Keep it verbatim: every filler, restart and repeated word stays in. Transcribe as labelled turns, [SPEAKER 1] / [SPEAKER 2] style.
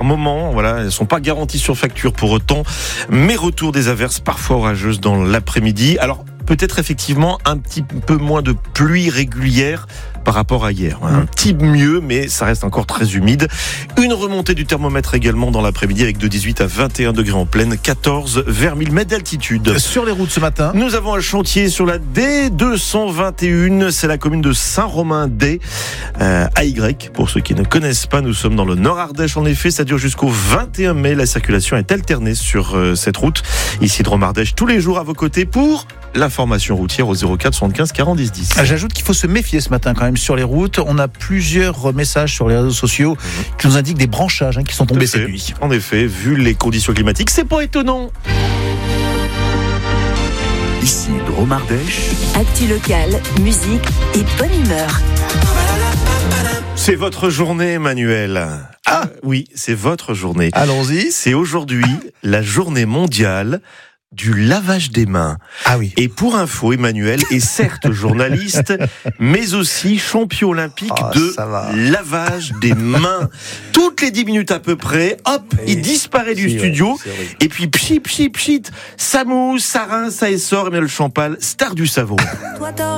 [SPEAKER 1] moment. Voilà, elles ne sont pas garanties sur facture pour autant, mais retour des averses parfois orageuses dans l'après-midi. Alors, peut-être effectivement un petit peu moins de pluie régulière par rapport à hier. Un petit mieux, mais ça reste encore très humide. Une remontée du thermomètre également dans l'après-midi avec de dix-huit à vingt et un degrés en pleine, quatorze vers mille mètres d'altitude.
[SPEAKER 2] Sur les routes ce matin,
[SPEAKER 1] nous avons un chantier sur la D deux cent vingt et un. C'est la commune de Saint-Romain-des, euh, A Y. Pour ceux qui ne connaissent pas, nous sommes dans le Nord-Ardèche. En effet, ça dure jusqu'au vingt et un mai. La circulation est alternée sur euh, cette route. Ici de Romardèche, tous les jours à vos côtés pour l'information routière au zéro quatre soixante-quinze quarante dix dix.
[SPEAKER 2] J'ajoute qu'il faut se méfier ce matin quand même sur les routes. On a plusieurs messages sur les réseaux sociaux qui nous indiquent des branchages hein, qui sont tombés cette nuit.
[SPEAKER 1] En effet, vu les conditions climatiques, c'est pas étonnant.
[SPEAKER 3] Ici Dromardèche.
[SPEAKER 4] Actu locale, musique et bonne humeur.
[SPEAKER 1] C'est votre journée, Emmanuel. Ah oui, c'est votre journée.
[SPEAKER 2] Allons-y.
[SPEAKER 1] C'est aujourd'hui la journée mondiale du lavage des mains.
[SPEAKER 2] Ah oui.
[SPEAKER 1] Et pour info, Emmanuel est certes journaliste, mais aussi champion olympique
[SPEAKER 2] oh,
[SPEAKER 1] de lavage des mains. Toutes les dix minutes à peu près, hop, et il disparaît du studio.
[SPEAKER 2] Vrai,
[SPEAKER 1] et puis pchit, pchit, pchit, ça mousse, ça rince, ça essore, et bien le champal, star du savon.